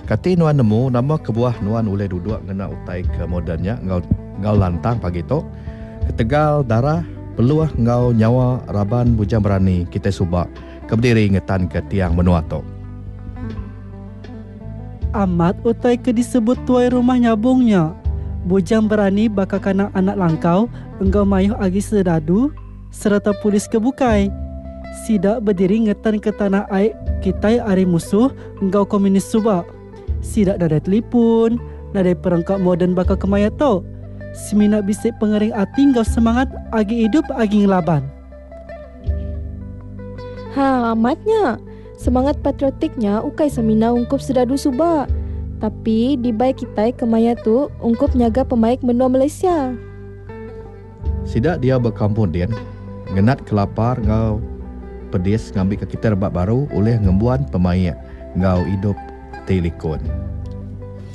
Kati nuan nemu nama kebuah nuan uleh duduk ngena utai ke modernnya ngau lantang pagi tu. Ketegal darah peluah ngau nyawa raban bujang berani kita subak keberdiri ngetan ke tiang menua tu. Amat utai ke disebut tuai rumah nyabungnya. Bujang berani bakal kanak anak langkau engkau mayuh agi sedadu serta polis kebukai. Sidak berdiri ngetan ke tanah air kita ari musuh engkau komunis subak. Sidak ada telefon, ada perangkat moden bakal kemaya tu. Semina bisik pengering hati engkau semangat agi hidup agi ngelaban. Amatnya. Semangat patriotiknya ukai semina ungkup sedadu subak. Tapi di baik kita kemaya tu ungkup nyaga pemaik menua Malaysia. Sidak dia berkampung dia ngenat kelapar ngau pedis ngambil ke kita rebak baru oleh ngembuan pemaik ngau hidup telikon.